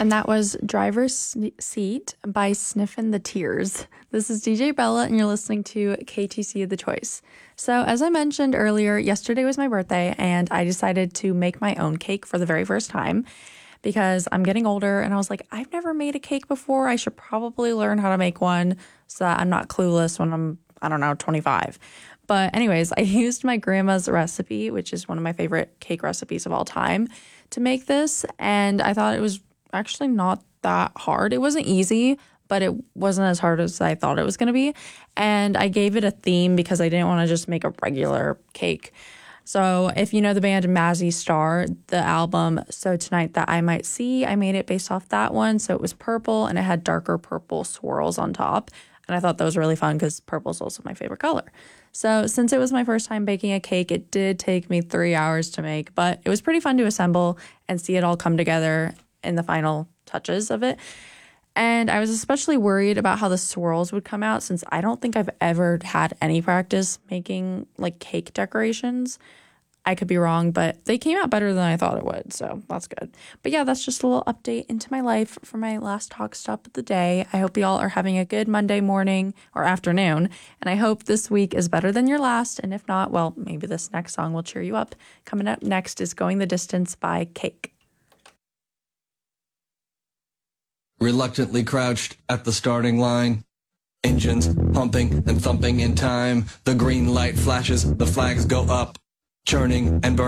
And that was Driver's Seat by Sniffin' the Tears. This is DJ Bella, and you're listening to KTC The Choice. So as I mentioned earlier, yesterday was my birthday, and I decided to make my own cake for the very first time because I'm getting older, and I was like, I've never made a cake before. I should probably learn how to make one so that I'm not clueless when I'm, 25. But anyways, I used my grandma's recipe, which is one of my favorite cake recipes of all time, to make this, and I thought it was actually not that hard. It wasn't easy, but it wasn't as hard as I thought it was going to be. And I gave it a theme because I didn't want to just make a regular cake. So if you know the band Mazzy Star, the album So Tonight That I Might See, I made it based off that one. So it was purple and it had darker purple swirls on top. And I thought that was really fun because purple is also my favorite color. So since it was my first time baking a cake, it did take me 3 hours to make, but it was pretty fun to assemble and see it all come together in the final touches of it. And I was especially worried about how the swirls would come out since I don't think I've ever had any practice making like cake decorations. I could be wrong, but they came out better than I thought it would, so that's good. But yeah, that's just a little update into my life for my last talk stop of the day. I hope y'all are having a good Monday morning or afternoon, and I hope this week is better than your last, and if not, well, maybe this next song will cheer you up. Coming up next is Going the Distance by Cake. Reluctantly crouched at the starting line. Engines pumping and thumping in time. The green light flashes, the flags go up. Churning and burning.